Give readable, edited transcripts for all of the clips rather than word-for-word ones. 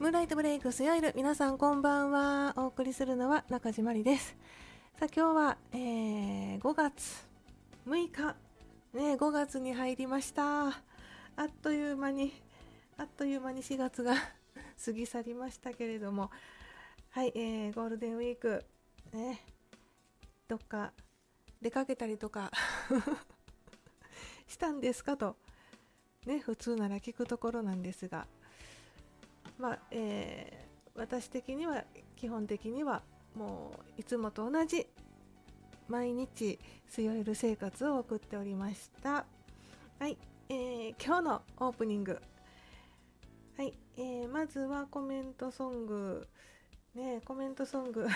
ムーンライトブレイクスヨイル、皆さんこんばんは。お送りするのは中島里です。さあ今日は、5月6日、5月に入りました。あっという間に4月が過ぎ去りましたけれども、はい、ゴールデンウィーク、どっか出かけたりとかしたんですかと、普通なら聞くところなんですが、私的には基本的にはもういつもと同じ毎日スヨイル生活を送っておりました。はい、今日のオープニング、はい、まずはコメントソング、コメントソング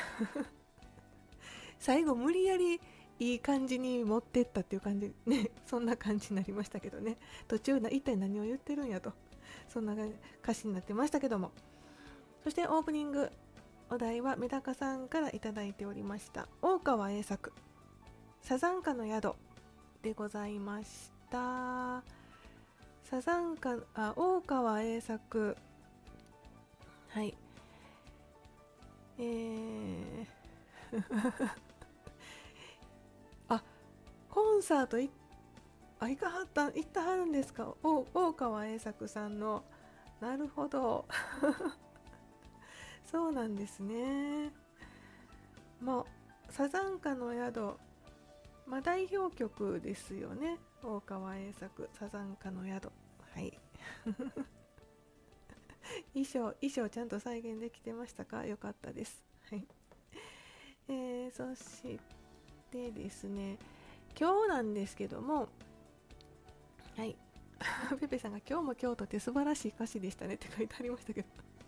最後無理やりいい感じに持ってったっていう感じね、そんな感じになりましたけどね、途中一体何を言ってるんやと、そんな歌詞になってましたけども、そしてオープニングお題はメダカさんからいただいておりました大川栄作サザンカの宿でございました。大川栄作、はい、コンサート行ったはるんですか。大川栄作さんの、なるほどそうなんですね。サザンカの宿、代表曲ですよね。大川栄作サザンカの宿、はい衣装ちゃんと再現できてましたか。よかったです。はい、そしてですね、今日なんですけども、はいペペさんが今日も京都って素晴らしい歌詞でしたねって書いてありましたけど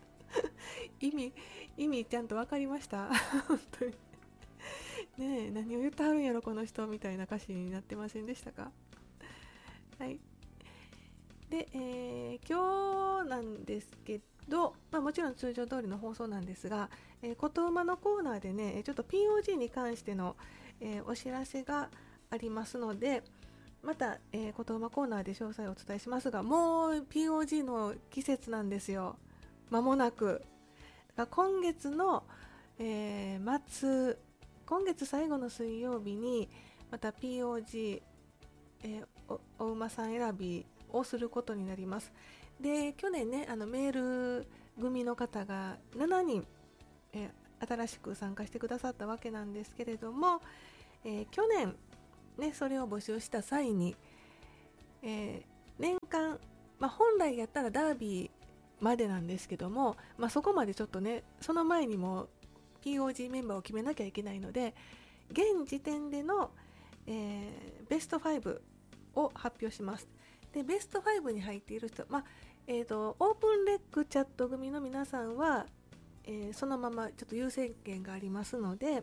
意味ちゃんと分かりました本当にねえ、何を言ってはるんやろこの人みたいな歌詞になってませんでしたか。はい。で、今日なんですけど、もちろん通常通りの放送なんですが、ことうまのコーナーでね、ちょっと POG に関しての、お知らせがありますので、また、ことうまコーナーで詳細をお伝えしますが、もう POG の季節なんですよ。間もなく。だから今月の、今月最後の水曜日にまた POG、お馬さん選びをすることになります。で、去年ね、メール組の方が7人、新しく参加してくださったわけなんですけれども、去年ね、それを募集した際に、年間、本来やったらダービーまでなんですけども、そこまでちょっとね、その前にも POG メンバーを決めなきゃいけないので、現時点での、ベスト5を発表します。で、ベスト5に入っている人、オープンレックチャット組の皆さんは、そのままちょっと優先権がありますので、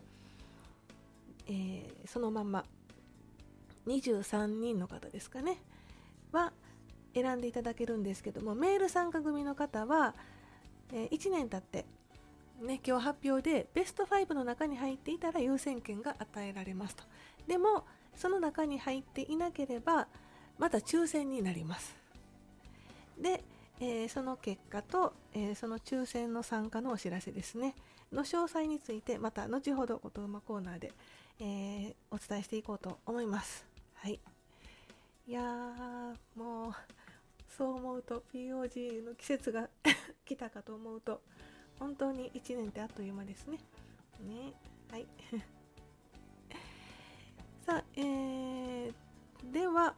そのまま23人の方ですかねは選んでいただけるんですけども、メール参加組の方は、1年経って、今日発表でベスト5の中に入っていたら優先権が与えられますと。でもその中に入っていなければまた抽選になります。で、その結果と、その抽選の参加のお知らせですねの詳細について、また後ほどことうまコーナーで、お伝えしていこうと思います。はい。いやー、もうそう思うと POG の季節が来たかと思うと、本当に1年ってあっという間ですね。はいさあ、では、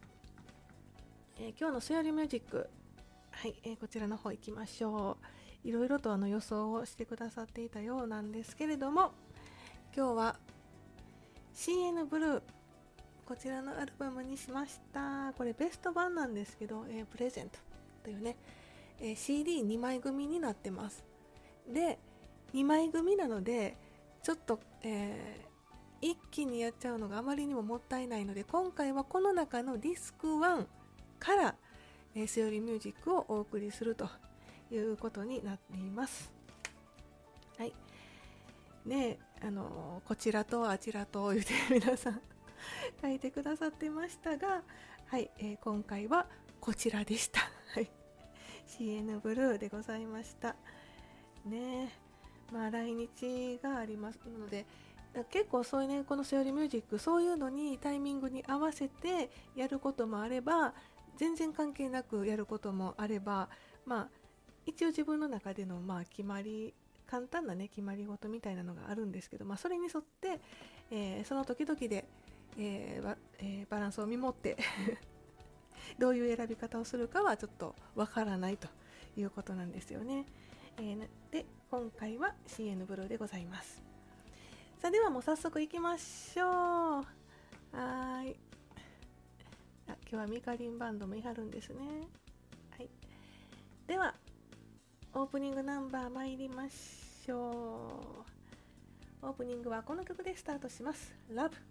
今日のスヨリミュージック、はい、こちらの方行きましょう。いろいろと予想をしてくださっていたようなんですけれども、今日は CN ブルー、こちらのアルバムにしました。これベスト版なんですけど、プレゼントというね、CD2 枚組になってます。で、2枚組なのでちょっと、一気にやっちゃうのがあまりにももったいないので、今回はこの中のディスク1から、スヨリミュージックをお送りするということになっています。はいね、こちらとあちらと言って皆さん書いてくださってましたが、はい、今回はこちらでした。はい、 CN ブルーでございましたね。来日がありますので、結構そういうね、このセオリーミュージック、そういうのにタイミングに合わせてやることもあれば、全然関係なくやることもあれば、一応自分の中での決まり、簡単なね決まり事みたいなのがあるんですけど、それに沿って、その時々で、バランスを見守ってどういう選び方をするかはちょっとわからないということなんですよね。で今回は CN ブルーでございます。さあではもう早速いきましょう。はーい。今日はミカリンバンドもいはるんですね。はい。ではオープニングナンバー参りましょう。オープニングはこの曲でスタートします。Love